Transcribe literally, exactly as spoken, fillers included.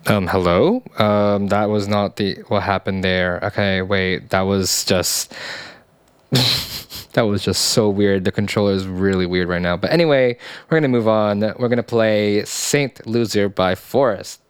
Um, hello? Um, that was not the what happened there. Okay, wait, that was just that was just so weird. The controller is really weird right now. But anyway, we're gonna move on. We're gonna play Saint Loser by Forest.